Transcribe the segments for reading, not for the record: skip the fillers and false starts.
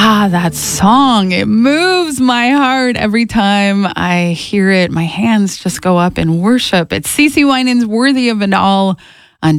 That song, it moves my heart every time I hear it. My hands just go up in worship. It's CeCe Winans, Worthy of It All on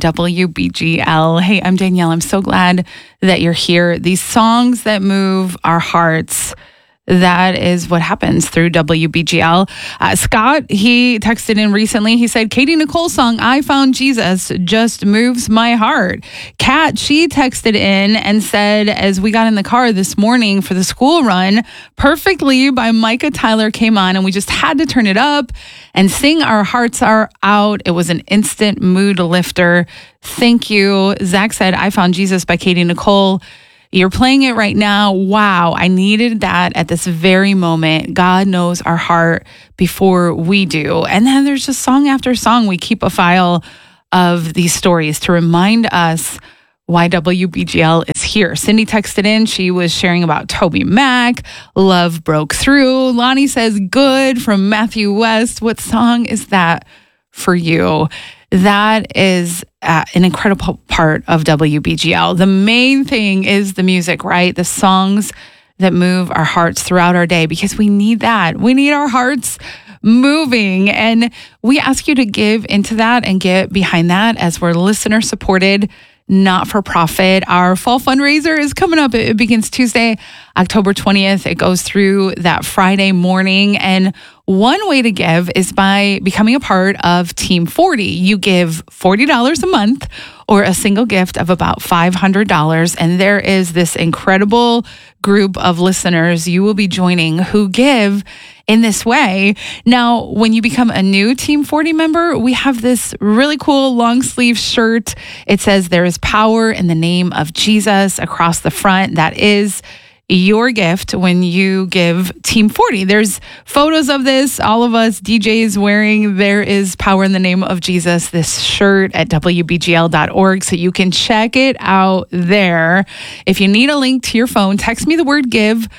WBGL. Hey, I'm Danielle. I'm so glad that you're here. These songs that move our hearts, that is what happens through WBGL. Scott, he texted in recently. He said, Katie Nicole's song, I Found Jesus, just moves my heart. Kat, she texted in and said, as we got in the car this morning for the school run, Perfectly by Micah Tyler came on and we just had to turn it up and sing Our Hearts Are Out. It was an instant mood lifter. Thank you. Zach said, I Found Jesus by Katie Nicole. You're playing it right now. Wow, I needed that at this very moment. God knows our heart before we do. And then there's just song after song. We keep a file of these stories to remind us why WBGL is here. Cindy texted in. She was sharing about Toby Mac. Love broke through. Lonnie says, good from Matthew West. What song is that for you? That is an incredible part of WBGL. The main thing is the music, right? The songs that move our hearts throughout our day, because we need that. We need our hearts moving. And we ask you to give into that and get behind that as we're listener supported, not for profit. Our fall fundraiser is coming up. It begins Tuesday, October 20th. It goes through that Friday morning. And one way to give is by becoming a part of Team 40. You give $40 a month or a single gift of about $500. And there is this incredible group of listeners you will be joining who give in this way. Now, when you become a new Team 40 member, we have this really cool long sleeve shirt. It says there is power in the name of Jesus across the front. That is your gift when you give Team 40. There's photos of this, all of us DJs wearing There is Power in the Name of Jesus, this shirt at WBGL.org, so you can check it out there. If you need a link to your phone, text me the word give,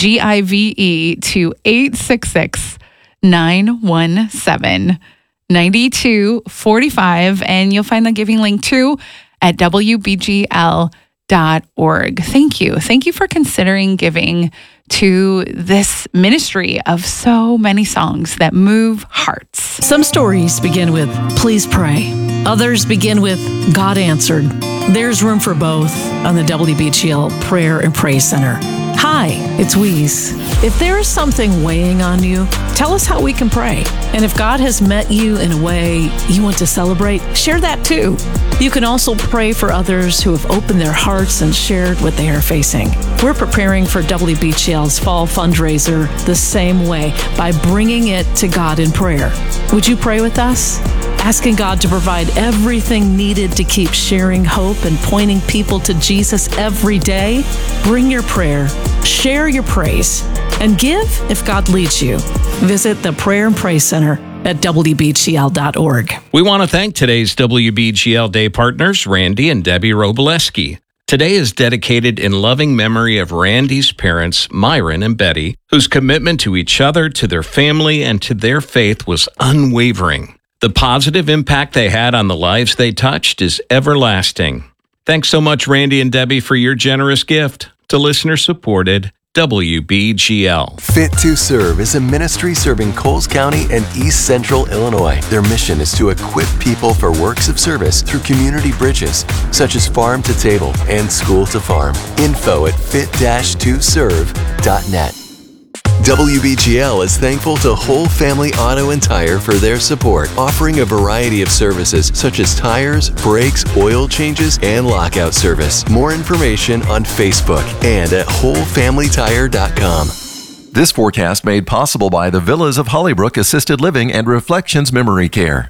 GIVE, to 866-917-9245, and you'll find the giving link too at WBGL.org. Thank you. Thank you for considering giving to this ministry of so many songs that move hearts. Some stories begin with, please pray. Others begin with, God answered. There's room for both on the WBGL Prayer and Praise Center. Hi, it's Weeze. If there is something weighing on you, tell us how we can pray. And if God has met you in a way you want to celebrate, share that too. You can also pray for others who have opened their hearts and shared what they are facing. We're preparing for WBGL's fall fundraiser the same way, by bringing it to God in prayer. Would you pray with us? Asking God to provide everything needed to keep sharing hope and pointing people to Jesus every day? Bring your prayer, share your praise, and give if God leads you. Visit the Prayer and Praise Center at WBGL.org. We want to thank today's WBGL Day partners, Randy and Debbie Robileski. Today is dedicated in loving memory of Randy's parents, Myron and Betty, whose commitment to each other, to their family, and to their faith was unwavering. The positive impact they had on the lives they touched is everlasting. Thanks so much, Randy and Debbie, for your generous gift to listener-supported WBGL. Fit to Serve is a ministry serving Coles County and East Central Illinois. Their mission is to equip people for works of service through community bridges, such as Farm to Table and School to Farm. Info at fit-2serve.net. WBGL is thankful to Whole Family Auto and Tire for their support, offering a variety of services such as tires, brakes, oil changes, and lockout service. More information on Facebook and at wholefamilytire.com. This forecast made possible by the Villas of Hollybrook Assisted Living and Reflections Memory Care.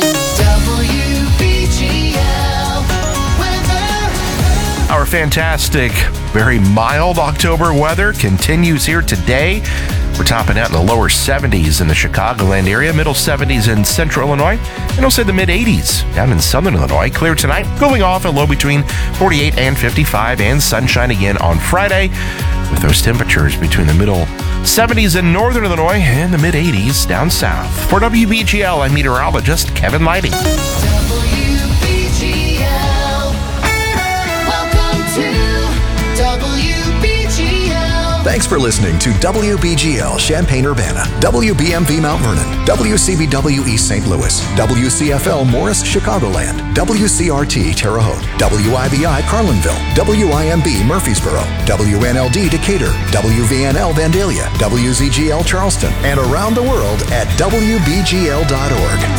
Our fantastic, very mild October weather continues here today. We're topping out in the lower 70s in the Chicagoland area, middle 70s in central Illinois, and also the mid 80s down in southern Illinois. Clear tonight, cooling off a low between 48 and 55, and sunshine again on Friday, with those temperatures between the middle 70s in northern Illinois and the mid 80s down south. For WBGL, I'm meteorologist Kevin Lighting. WBGL. Welcome to WBGL. Thanks for listening to WBGL Champaign-Urbana, WBMV Mount Vernon, WCBW East St. Louis, WCFL Morris Chicagoland, WCRT Terre Haute, WIBI Carlinville, WIMB Murfreesboro, WNLD Decatur, WVNL Vandalia, WZGL Charleston, and around the world at WBGL.org.